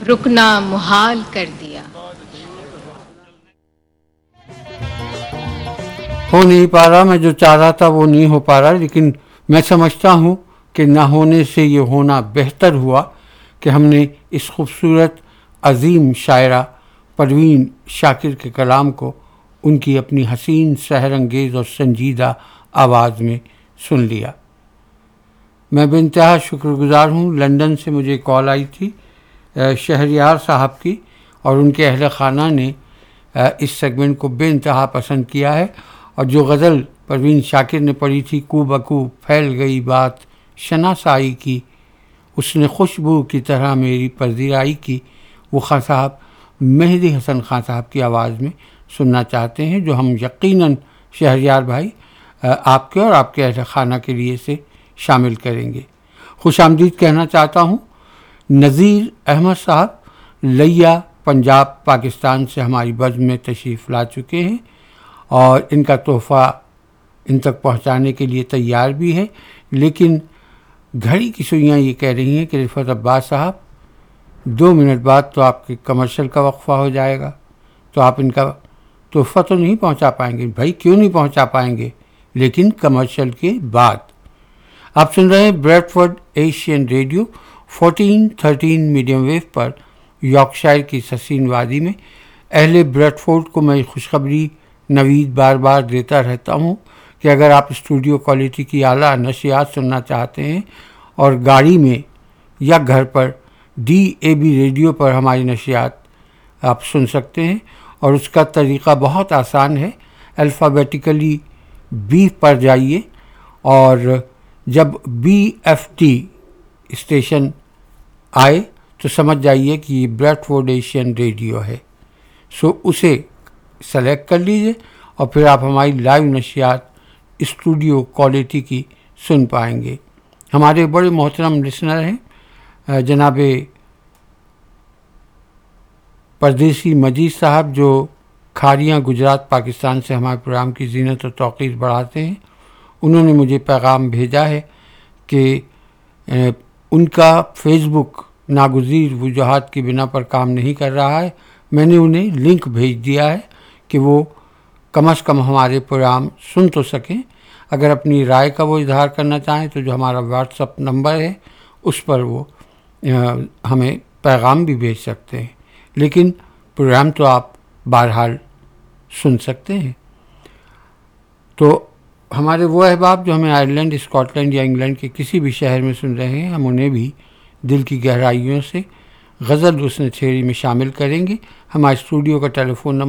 रुकना मुहाल कर दिया। हो नहीं पा रहा, मैं जो चाह रहा था वो नहीं हो पा रहा, लेकिन मैं समझता हूँ कि ना होने से ये होना बेहतर हुआ कि हमने इस खूबसूरत अजीम शायरा परवीन शाकिर के कलाम को उनकी अपनी हसीन सहरंगेज़ और संजीदा आवाज़ में सुन लिया। मैं बेइंतहा शुक्रगुजार हूँ। लंदन से मुझे कॉल आई थी शहरयार साहब की, और उनके अहल खाना ने इस सेगमेंट को बेइंतहा पसंद किया है। और जो गज़ल परवीन शाकिर ने पढ़ी थी, कू बकू फैल गई बात शनासाई की, उसने खुशबू की तरह मेरी पजीराई की, वो खां साहब मेहदी हसन खां साहब की आवाज़ में सुनना चाहते हैं, जो हम यकीनन शहरयार भाई आपके और आपके अहल खाना के लिए से शामिल करेंगे। खुश आमदीद कहना चाहता हूँ। नज़ीर अहमद साहब लिया पंजाब पाकिस्तान से हमारी बज़्म में तशरीफ़ ला चुके हैं और इनका तोहफ़ा इन तक पहुँचाने के लिए तैयार भी है, लेकिन घड़ी की सुइयाँ ये कह रही हैं कि रिफ़त अब्बास साहब 2 मिनट बाद तो आपके कमर्शियल का वक्फ़ा हो जाएगा, तो आप इनका तोहफ़ा तो नहीं पहुँचा पाएंगे। भाई क्यों नहीं पहुँचा पाएंगे, लेकिन कमर्शियल के बाद। आप सुन रहे हैं Bradford Asian radio 1413 medium wave पर यॉर्कशायर की ससीन वादी में। अहले ब्रैडफोर्ड को मैं खुशखबरी नवीद बार बार देता रहता हूँ कि अगर आप स्टूडियो क्वालिटी की आला नशियात सुनना चाहते हैं और गाड़ी में या घर पर DAB रेडियो पर हमारी नशियात आप सुन सकते हैं, और उसका तरीक़ा बहुत आसान है। अल्फ़ाबेटिकली B पर जाइए और जब BFT स्टेशन आए तो समझ जाइए कि ये ब्रैडफोर्ड एशियन रेडियो है। सो उसे सेलेक्ट कर लीजिए और फिर आप हमारी लाइव नशियात स्टूडियो क्वालिटी की सुन पाएंगे। हमारे बड़े मोहतरम लिसनर हैं जनाब परदेसी मजीद साहब, जो खारियाँ गुजरात पाकिस्तान से हमारे प्रोग्राम की जीनत और तौक़ीर बढ़ाते हैं। उन्होंने मुझे पैगाम भेजा है कि उनका फेसबुक नागुज़ीर वजूहात की बिना पर काम नहीं कर रहा है। मैंने उन्हें लिंक भेज दिया है कि वो कम से कम हमारे प्रोग्राम सुन तो सकें। अगर अपनी राय का वो इजहार करना चाहें तो जो हमारा व्हाट्सअप नंबर है उस पर वो हमें पैगाम भी भेज सकते हैं, लेकिन प्रोग्राम तो आप बहरहाल सुन सकते हैं। तो हमारे वो अहबाब जो हमें आयरलैंड, स्कॉटलैंड या इंग्लैंड के किसी भी शहर में सुन रहे हैं, हम उन्हें भी दिल की गहराइयों से गज़ल उसने छेड़ी में शामिल करेंगे। हमारे स्टूडियो का टेलीफोन नंबर